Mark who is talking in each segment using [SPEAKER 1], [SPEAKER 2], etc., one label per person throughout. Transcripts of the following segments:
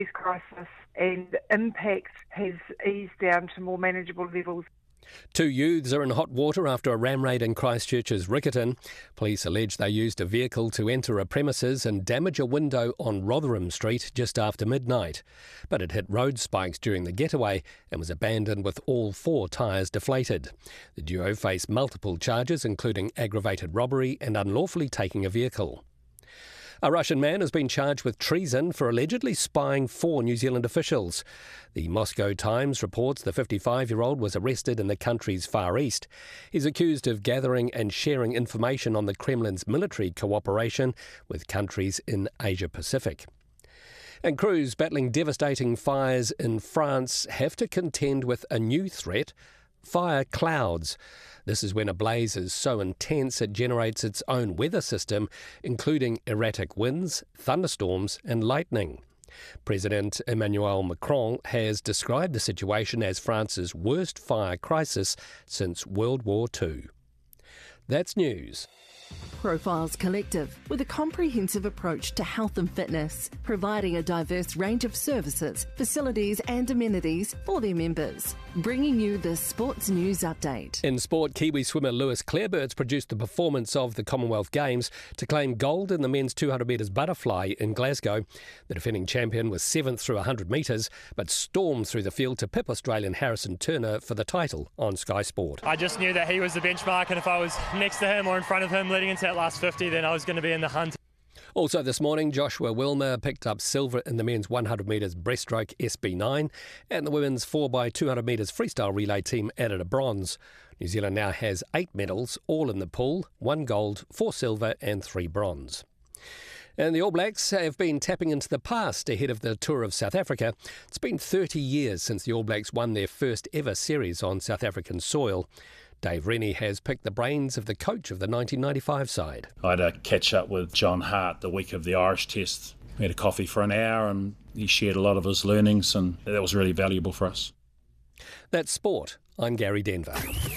[SPEAKER 1] crisis, and impact has eased down to more manageable levels.
[SPEAKER 2] 2 youths are in hot water after a ram raid in Christchurch's Riccarton. Police allege they used a vehicle to enter a premises and damage a window on Rotherham Street just after midnight. But it hit road spikes during the getaway and was abandoned with all 4 tyres deflated. The duo face multiple charges, including aggravated robbery and unlawfully taking a vehicle. A Russian man has been charged with treason for allegedly spying 4 New Zealand officials. The Moscow Times reports the 55-year-old was arrested in the country's Far East. He's accused of gathering and sharing information on the Kremlin's military cooperation with countries in Asia-Pacific. And crews battling devastating fires in France have to contend with a new threat: fire clouds. This is when a blaze is so intense it generates its own weather system, including erratic winds, thunderstorms and lightning. President Emmanuel Macron has described the situation as France's worst fire crisis since World War II. That's news.
[SPEAKER 3] Profiles Collective, with a comprehensive approach to health and fitness, providing a diverse range of services, facilities and amenities for their members. Bringing you the Sports News Update.
[SPEAKER 2] In sport, Kiwi swimmer Lewis Clarebirds produced the performance of the Commonwealth Games to claim gold in the men's 200 metres butterfly in Glasgow. The defending champion was 7th through 100 metres, but stormed through the field to pip Australian Harrison Turner for the title on Sky Sport.
[SPEAKER 4] I just knew that he was the benchmark, and if I was next to him or in front of him leading into that last 50, then I was going to be in the hunt.
[SPEAKER 2] Also this morning, Joshua Wilmer picked up silver in the men's 100 metres breaststroke SB9, and the women's 4x200 metres freestyle relay team added a bronze. New Zealand now has 8 medals, all in the pool: 1 gold, 4 silver and 3 bronze. And the All Blacks have been tapping into the past ahead of the tour of South Africa. It's been 30 years since the All Blacks won their first ever series on South African soil. Dave Rennie has picked the brains of the coach of the 1995 side.
[SPEAKER 5] I had a catch up with John Hart the week of the Irish Test. We had a coffee for an hour and he shared a lot of his learnings, and that was really valuable for us.
[SPEAKER 2] That's sport. I'm Gary Denver.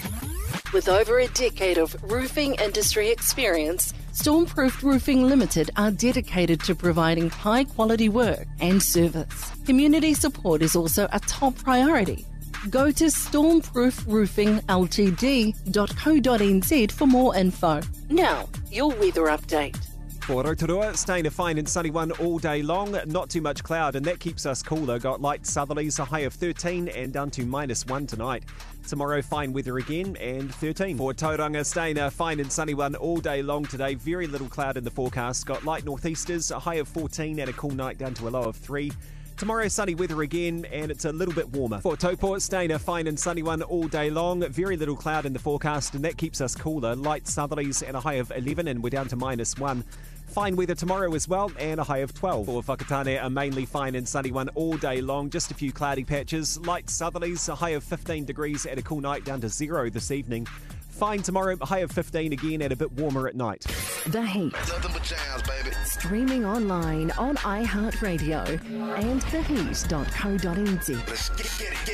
[SPEAKER 3] With over a decade of roofing industry experience, Stormproof Roofing Limited are dedicated to providing high-quality work and service. Community support is also a top priority. Go to stormproofroofingltd.co.nz for more info. Now, your weather update.
[SPEAKER 6] For Rotorua, staying a fine and sunny one all day long. Not too much cloud, and that keeps us cooler. Got light southerlies, a high of 13 and down to -1 tonight. Tomorrow, fine weather again and 13. For Tauranga, staying a fine and sunny one all day long today. Very little cloud in the forecast. Got light northeasters, a high of 14 and a cool night down to a low of 3. Tomorrow, sunny weather again, and it's a little bit warmer. For Taupō, staying a fine and sunny one all day long. Very little cloud in the forecast, and that keeps us cooler. Light southerlies and a high of 11, and we're down to -1. Fine weather tomorrow as well, and a high of 12. For Whakatane, a mainly fine and sunny one all day long. Just a few cloudy patches. Light southerlies, a high of 15 degrees and a cool night down to 0 this evening. Fine tomorrow, a high of 15 again and a bit warmer at night.
[SPEAKER 3] The Heat.
[SPEAKER 7] Nothing but jams, baby.
[SPEAKER 3] Streaming online on iHeartRadio and theheat.co.nz.
[SPEAKER 7] Let's get it.